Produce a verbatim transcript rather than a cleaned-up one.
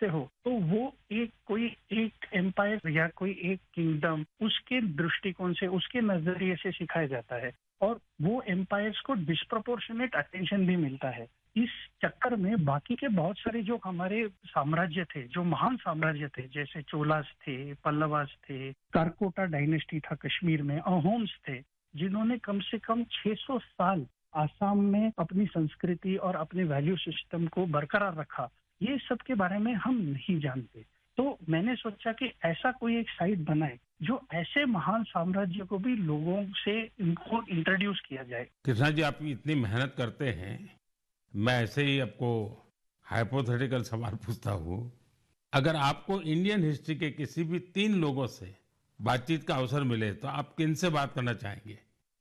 देखते हो तो वो एक कोई एक एम्पायर या कोई एक किंगडम उसके दृष्टिकोण से, उसके नजरिए से सिखाया जाता है और वो एम्पायर्स को डिस्प्रोपोर्शनेट अटेंशन भी मिलता है। इस चक्कर में बाकी के बहुत सारे जो हमारे साम्राज्य थे, जो महान साम्राज्य थे, जैसे चोलास थे, पल्लवास थे, कारकोटा डायनेस्टी था कश्मीर में, अहोम्स थे, जिन्होंने कम से कम छह सौ साल आसाम में अपनी संस्कृति और अपने वैल्यू सिस्टम को बरकरार रखा। ये सब के बारे में हम नहीं जानते। तो मैंने सोचा कि ऐसा कोई एक साइट बनाए जो ऐसे महान साम्राज्य को भी लोगों से इनको इंट्रोड्यूस किया जाए। कृष्णा जी, आप इतनी मेहनत करते हैं, मैं ऐसे ही आपको हाइपोथेटिकल सवाल पूछता हूँ। अगर आपको इंडियन हिस्ट्री के किसी भी तीन लोगों से बातचीत का अवसर मिले तो आप किन से बात करना चाहेंगे?